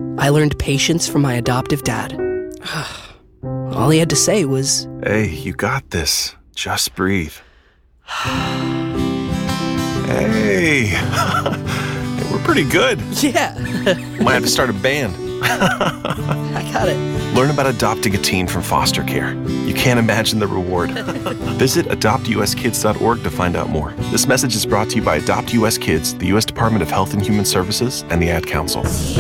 I learned patience from my adoptive dad. All he had to say was, "Hey, you got this. Just breathe." Hey, we're pretty good. yeah, Might have to start a band. I got it. Learn about adopting a teen from foster care. You can't imagine the reward. Visit adoptuskids.org to find out more. This message is brought to you by Adopt US Kids, the U.S. Department of Health and Human Services, and the Ad Council.